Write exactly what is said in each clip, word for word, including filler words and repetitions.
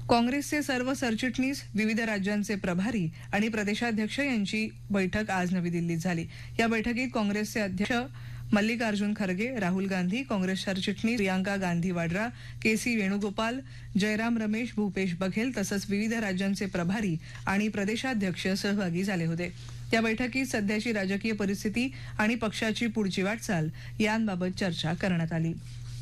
काँग्रेसचे सर्व सरचिटणीस, विविध राज्यांचे प्रभारी आणि प्रदेशाध्यक्ष यांची बैठक आज नवी दिल्लीत झाली। या बैठकीत काँग्रेसचे अध्यक्ष मल्लिकार्जुन खरगे, राहुल गांधी, काँग्रेस सरचिटणीस प्रियांका गांधी वाड्रा, के सी वेणुगोपाल, जयराम रमेश, भूपेश बघेल तसंच विविध राज्यांचे प्रभारी आणि प्रदेशाध्यक्ष सहभागी झाले होते। या बैठकीत सध्याची राजकीय परिस्थिती आणि पक्षाची पुढची वाटचाल यांबाबत चर्चा करण्यात आली।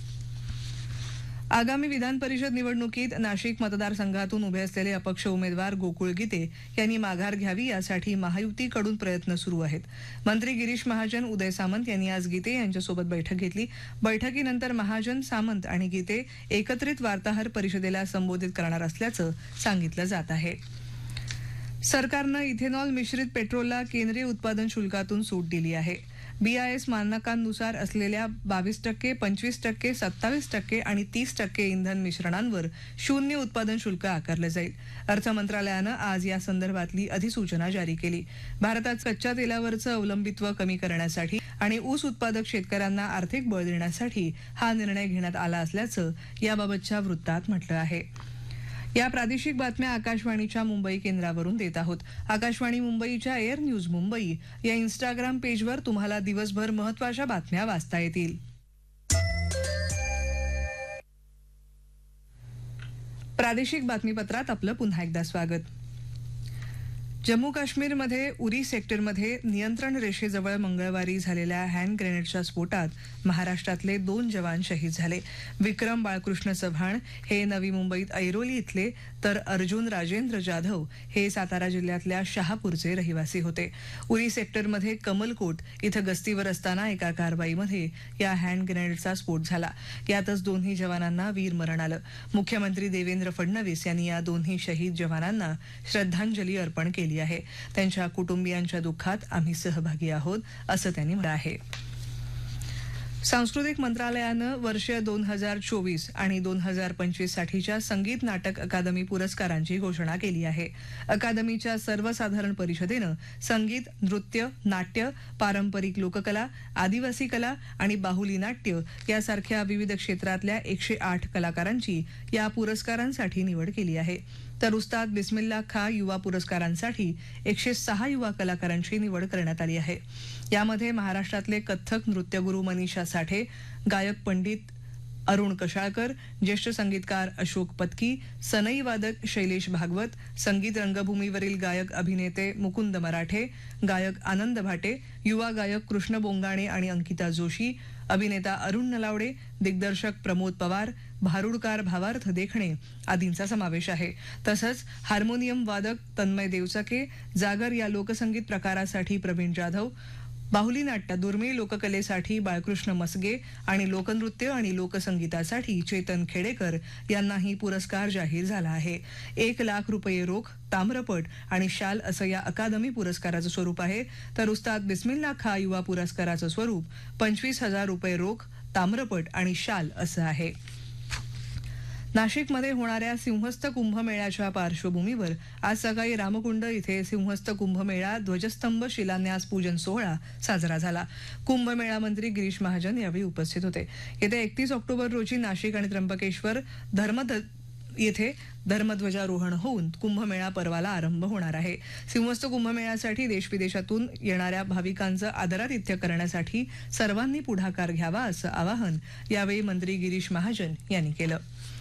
आगामी विधान परिषद निवडणुकीत नाशिक मतदारसंघातून उभे असलेले अपक्ष उमेदवार गोकुळ गीते यांनी माघार घ्यावी यासाठी महायुतीकडून प्रयत्न सुरू आहेत। मंत्री गिरीश महाजन, उदय सामंत यांनी आज गीते यांच्यासोबत बैठक घेतली। बैठकीनंतर महाजन, सामंत आणि गीते एकत्रित वार्ताहर परिषदेला संबोधित करणार असल्याचं सांगितलं जात आहे। सरकारनं इथेनॉल मिश्रित पेट्रोलला केंद्रीय उत्पादन शुल्कातून सूट दिली आहे। बीआयएस मानकांनुसार असलेल्या बावीस टक्के, पंचवीस टक्के, सत्तावीस टक्के आणि तीस टक्के इंधन मिश्रणांवर शून्य उत्पादन शुल्क आकारले जाईल। अर्थ मंत्रालयानं आज या संदर्भातली अधिसूचना जारी केली। भारतात कच्च्या तेलावरचं अवलंबित्व कमी करण्यासाठी आणि ऊस उत्पादक शेतकऱ्यांना आर्थिक बळ देण्यासाठी हा निर्णय घेण्यात आला असल्याचं याबाबतच्या वृत्तात म्हटलं आहे। या प्रादेशिक बातम्या आकाशवाणीच्या मुंबई केंद्रावरून देत आहोत। आकाशवाणी मुंबईच्या एअर न्यूज मुंबई या इंस्टाग्राम पेजवर तुम्हाला दिवसभर महत्त्वाच्या बातम्या वाचता येतील। प्रादेशिक बातमीपत्रात आपलं पुन्हा एकदा स्वागत। जम्मू काश्मीरमध्ये उरी सेक्टरमध्ये नियंत्रण रेषेजवळ मंगळवारी झालेल्या हँड ग्रेनेडच्या स्फोटात महाराष्ट्रातले दोन जवान शहीद झाले। विक्रम बाळकृष्ण चव्हाण हे नवी मुंबईत ऐरोली इथले तर अर्जुन राजेंद्र जाधव हे सातारा जिल्ह्यातल्या शहापूरचे रहिवासी होते। उरी सेक्टरमध्ये कमलकोट इथं गस्तीवर असताना एका कारवाईमध्ये या हँड ग्रेनेडचा स्फोट झाला। यातच दोन्ही जवानांना वीरमरण आलं। मुख्यमंत्री देवेंद्र फडणवीस यांनी या दोन्ही शहीद जवानांना श्रद्धांजली अर्पण केली आहे। त्यांच्या कुटुंबियांच्या दुःखात आम्ही सहभागी आहोत असं त्यांनी म्हटलं आहे। सांस्कृतिक मंत्रालयानं वर्ष दोन हजार चोवीस आणि दोन हजार पंचवीस साठीच्या संगीत नाटक अकादमी पुरस्कारांची घोषणा केली आहे। अकादमीच्या सर्वसाधारण परिषदेनं संगीत, नृत्य, नाट्य, पारंपरिक लोककला, आदिवासी कला आणि बाहुली नाट्य यासारख्या विविध क्षेत्रातल्या एकशे आठ कलाकारांची या पुरस्कारांसाठी निवड केली आहे। तर उस्ताद बिस्मिल्ला खां युवा पुरस्कारांसाठी एकशे सहा युवा कलाकारांची निवड करण्यात आली आहे। यामध्ये महाराष्ट्रातले कथ्थक नृत्यगुरू मनीषा साठे, गायक पंडित अरुण कशाळकर, ज्येष्ठ संगीतकार अशोक पत्की, सनई वादक शैलेश भागवत, संगीत रंगभूमीवरील गायक अभिनेते मुकुंद मराठे, गायक आनंद भाटे, युवा गायक कृष्ण बोंगाणे आणि अंकिता जोशी, अभिनेता अरुण नलावडे, दिग्दर्शक प्रमोद पवार, भारुडकार भावार्थ देखणे आदींचा समावेश आहे। तसंच हार्मोनियम वादक तन्मय देवचके, जागर या लोकसंगीत प्रकारासाठी प्रवीण जाधव, बाहुली नाट्य दुर्मिळ लोककलेसाठी बाळकृष्ण मसगे आणि लोकनृत्य आणि लोकसंगीतासाठी चेतन खेडेकर यांनाही पुरस्कार जाहीर झाला आहे। एक लाख रुपये रोख, ताम्रपट आणि शाल असं या अकादमी पुरस्काराचं स्वरूप आहे। तर उस्ताद बिस्मिल्ला खां युवा पुरस्काराचं स्वरूप पंचवीस हजार रुपये रोख, ताम्रपट आणि शाल असं आहे। नाशिकमध्ये होणाऱ्या सिंहस्थ कुंभमेळ्याच्या पार्श्वभूमीवर आज सकाळी रामकुंड इथे सिंहस्थ कुंभमेळा ध्वजस्तंभ शिलान्यास पूजन सोहळा साजरा झाला। कुंभमेळा मंत्री गिरीश महाजन यावेळी उपस्थित होते। येत्या एकतीस ऑक्टोबर रोजी नाशिक आणि त्र्यंबकेश्वर धर्म येथे धर्मध्वजारोहण होऊन कुंभमेळा पर्वाला आरंभ होणार आहे। सिंहस्थ कुंभमेळ्यासाठी देशविदेशातून येणाऱ्या भाविकांचं आदरातिथ्य करण्यासाठी सर्वांनी पुढाकार घ्यावा असं आवाहन यावेळी मंत्री गिरीश महाजन यांनी केलं।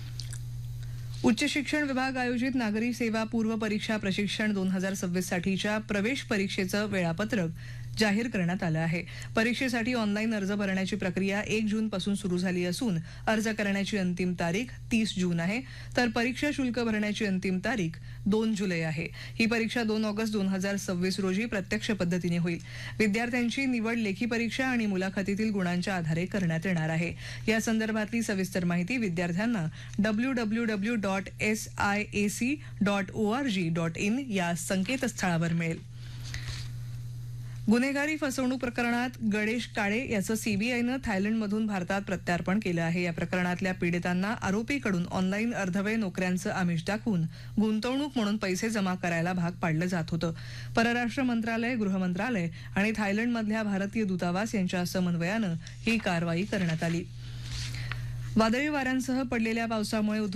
उच्च शिक्षण विभाग आयोजित नागरी सेवा पूर्व परीक्षा प्रशिक्षण दोन हजार सव्वीस साठीच्या प्रवेश परीक्षेचं वेळापत्रक जाहीर करण्यात आलं आहे। परीक्षेसाठी ऑनलाईन अर्ज भरण्याची प्रक्रिया एक जून पासून सुरू झाली असून अर्ज करण्याची अंतिम तारीख तीस जून आहे। तर परीक्षा शुल्क भरण्याची अंतिम तारीख दोन जुलै आहे। ही परीक्षा दोन ऑगस्ट दोन हजार सव्वीस रोजी प्रत्यक्ष पद्धतीने होईल। विद्यार्थ्यांची निवड लेखी परीक्षा आणि मुलाखतीतील गुणांच्या आधारे करण्यात येणार आहे। या संदर्भातली सविस्तर माहिती विद्यार्थ्यांना W W W dot S I A C dot O R G dot in या संकेतस्थळावर मिळेल। गुन्हेगारी फसवणूक प्रकरणात गणेश काळे याचं सीबीआयनं थायलंडमधून भारतात प्रत्यार्पण केलं आहे। या प्रकरणातल्या पीडितांना आरोपीकडून ऑनलाईन अर्धवेळ नोकऱ्यांचं आमिष दाखवून गुंतवणूक म्हणून पैसे जमा करायला भाग पाडलं जात होतं। परराष्ट्र मंत्रालय, गृह मंत्रालय आणि थायलंडमधल्या भारतीय दूतावास यांच्या समन्वयानं ही कारवाई करण्यात आली। वादळी वाऱ्यांसह पडलेल्या पावसामुळे